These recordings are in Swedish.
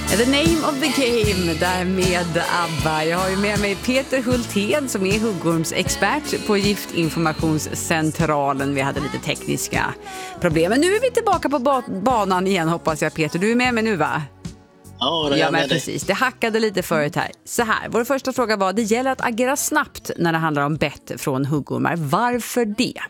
The name of the game där med ABBA. Jag har ju med mig Peter Hultén som är huggormsexpert på Giftinformationscentralen. Vi hade lite tekniska problem. Men nu är vi tillbaka på banan igen, hoppas jag, Peter. Du är med mig nu, va? Ja, det är men precis. Det hackade lite förut här. Så här, vår första fråga var: det gäller att agera snabbt när det handlar om bett från huggormar. Varför det?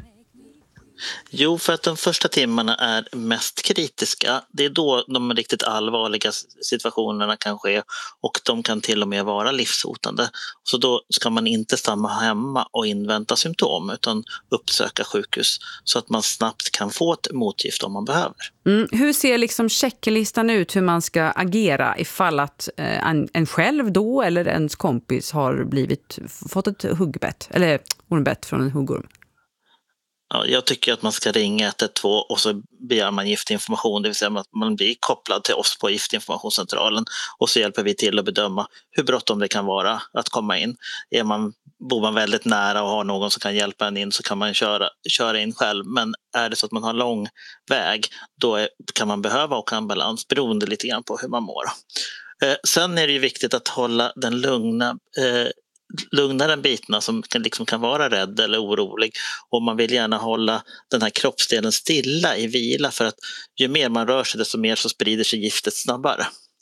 Jo, för att de första timmarna är mest kritiska. Det är då de riktigt allvarliga situationerna kan ske och de kan till och med vara livshotande. Så då ska man inte stanna hemma och invänta symptom utan uppsöka sjukhus så att man snabbt kan få ett motgift om man behöver. Hur ser liksom checklistan ut hur man ska agera ifall att en själv då eller ens kompis har fått ett huggbett eller ormbett från en huggorm? Ja, jag tycker att man ska ringa 112 och så begär man giftinformation, det vill säga att man blir kopplad till oss på Giftinformationscentralen och så hjälper vi till att bedöma hur bråttom det kan vara att komma in. Bor man väldigt nära och har någon som kan hjälpa en in så kan man köra in själv, men är det så att man har lång väg då kan man behöva åka ambulans beroende lite grann på hur man mår. Sen är det ju viktigt att hålla den lugnare bitarna som kan vara rädd eller orolig, och man vill gärna hålla den här kroppsdelen stilla i vila, för att ju mer man rör sig desto mer så sprider sig giftet snabbare.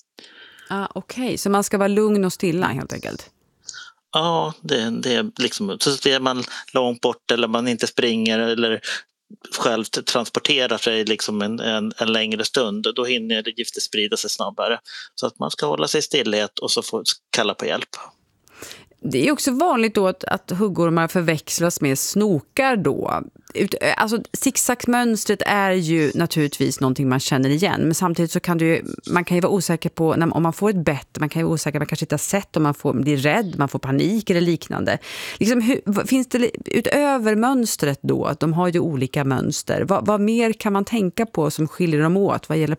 Okej. Så man ska vara lugn och stilla helt enkelt? Ja, det är liksom, så är man långt bort eller man inte springer eller själv transporterar sig liksom en längre stund, då hinner giftet sprida sig snabbare. Så att man ska hålla sig i stillhet och så få kalla på hjälp. Det är också vanligt då att huggormar förväxlas med snokar då. Alltså zigzagmönstret är ju naturligtvis någonting man känner igen, men samtidigt så kan man kan ju vara osäker på om man får ett bett, man kan ju vara osäker, man kanske inte har sett om man blir rädd, man får panik eller liknande. Liksom, finns det utöver mönstret då, att de har ju olika mönster, vad mer kan man tänka på som skiljer dem åt vad gäller